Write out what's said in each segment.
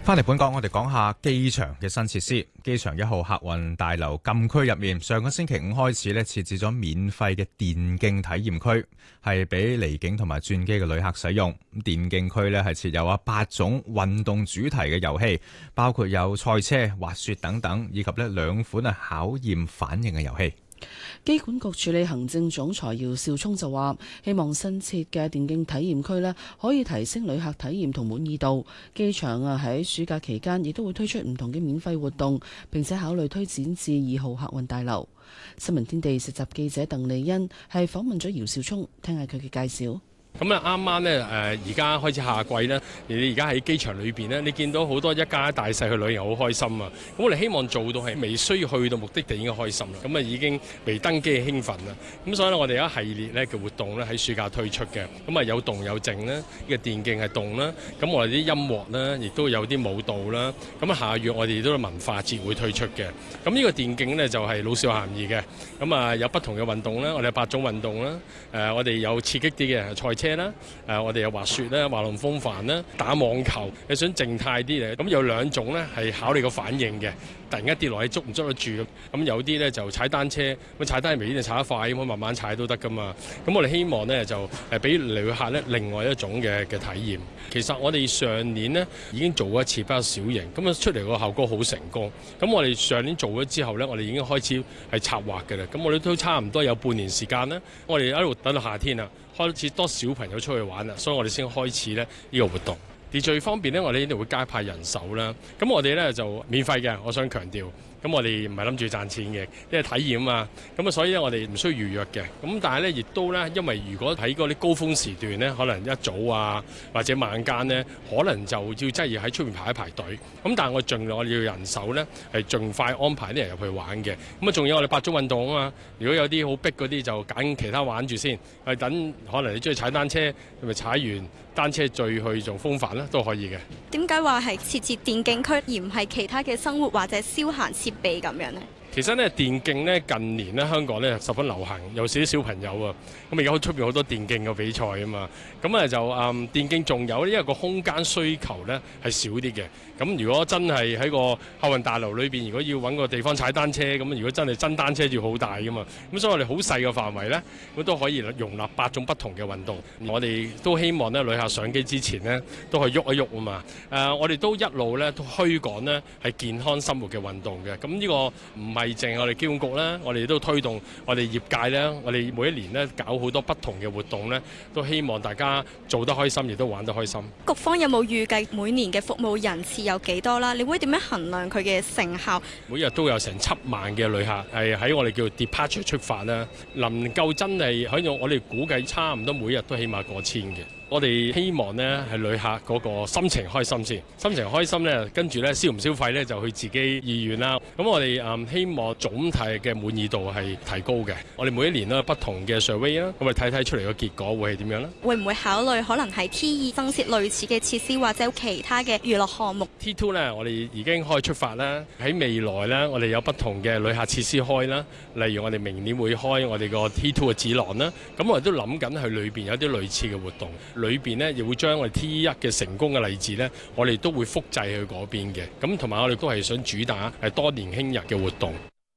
翻嚟本港，我哋講下機場嘅新設施。機場1號客運大樓禁區入面，上個星期5開始設置咗免費嘅電競體驗區，係俾離境同埋轉機嘅旅客使用。電競區係設有8種運動主題嘅遊戲，包括有賽車、滑雪等等，以及2款考驗反應嘅遊戲。 機管局署理行政總裁姚兆聰就話，希望新設嘅電競體驗區可以提升旅客體驗同滿意度。機場喺暑假期間亦都會推出唔同嘅免費活動，並且考慮推展至2號客運大樓。新聞天地實習記者鄧麗欣係訪問咗姚兆聰，聽下佢嘅介紹。 咁啊，啱啱咧而家開始夏季咧，你而家喺機場裏邊咧，你見到好多一家大細去旅遊好開心啊！咁我哋希望做到係未需要去到目的地已經開心啦，咁啊已經未登機興奮啦。咁所以咧，我哋有一系列咧嘅活動咧喺暑假推出嘅，咁啊有動有靜啦，呢個電競係動啦，咁我哋啲音樂啦，亦都有啲舞蹈啦。咁啊下月我哋都有文化節會推出嘅。咁呢個電競咧就係老少咸宜嘅，咁啊有不同嘅運動啦，我哋有8種運動啦，我哋有刺激啲嘅賽車啦，我哋有滑雪啦、滑浪風帆啦、打網球，你想靜態啲咧，咁有2種咧係考你個反應嘅，突然間跌落去捉唔捉得住咁有啲咧就踩單車，咁踩單車未必就踩得快，咁慢慢踩都得噶嘛。咁我哋希望咧就俾旅客咧另外一種嘅體驗。其實我哋上年呢已經做過一次比較小型，咁啊出嚟個效果好成功。咁我哋上年做咗之後咧，我哋已經開始係策劃嘅啦。咁我哋都差唔多有半年時間啦，我哋一路等到夏天啦，開始多小朋友出去玩啦，所以我哋先開始咧呢個活動。而最方便咧，我哋呢度會加派人手啦。咁我哋咧就免費嘅，我想強調。咁我哋唔係諗住賺錢嘅，因為體驗啊。咁啊，所以咧我哋唔需要預約嘅。咁但係咧，亦都咧，因為如果喺嗰啲高峰時段咧，可能一早啊或者晚間咧，可能就要真係要喺出面排一排隊。咁但係我盡量我哋要人手咧，係盡快安排啲人入去玩嘅。咁啊，仲有我哋8種運動啊嘛。如果有啲好逼嗰啲，就揀其他玩住先。係等可能你中意踩單車，咪踩完單車再去做風帆啦，都可以嘅。 點解話係設置電競區而唔係其他嘅生活或者消閒設備咁樣呢？ 其實咧電競咧近年咧香港咧十分流行，尤其是啲小朋友啊。咁而家出邊好多電競嘅比賽啊嘛。咁啊就電競仲有，因為個空間需求咧係少啲嘅。咁如果真係喺個客運大樓裏邊，如果要揾個地方踩單車，咁如果真係真單車要好大噶嘛。咁所以我哋好細嘅範圍咧，咁都可以容納8種不同嘅運動。我哋都希望咧旅客上機之前呢，都去喐一喐啊嘛。我哋都一路咧都推廣呢係健康生活嘅運動嘅。咁呢個唔係淨係我哋機管局啦，我哋都推動我哋業界咧，我哋每一年咧搞好多不同嘅活動咧，都希望大家做得開心，亦都玩得開心。 局方有冇預計每年嘅服務人次有幾多啦？你會點樣衡量佢嘅成效？ 每日都有成7萬嘅旅客係喺我哋叫 departure 出發啦，能夠真係喺我哋估計差唔多每日都起碼過千嘅。我哋希望呢係旅客嗰個心情開心先，心情開心呢，跟住呢消唔消費呢，就去自己意願啦。咁我哋希望總體嘅滿意度係提高嘅。我哋每一年都有不同嘅 survey 啦，咁我哋睇睇出嚟嘅結果會係點樣呢？ 會唔會考慮可能係 T2 增設類似嘅設施或者其他嘅娛樂項目 ？T2 呢，我哋已經開出發啦。喺未來呢，我哋有不同嘅旅客設施開啦，例如我哋明年會開我哋個 T2 嘅指廊啦。咁我哋都諗緊去裏邊有啲類似嘅活動。裏邊呢亦會將我哋 T1 嘅成功嘅例子呢，我哋都會複製去嗰邊嘅。咁同埋我哋都係想主打係多年輕人嘅活動。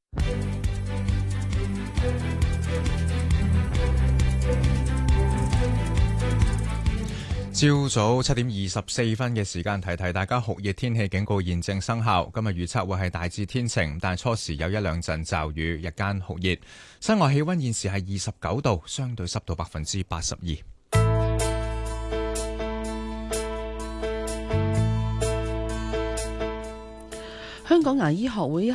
朝早7點24分嘅時間，提提大家酷熱天氣警告現正生效。今日預測會係大致天晴，但初時有1-2陣驟雨，日間酷熱。室外氣溫現時係29度，相對濕度82%。 香港牙醫學會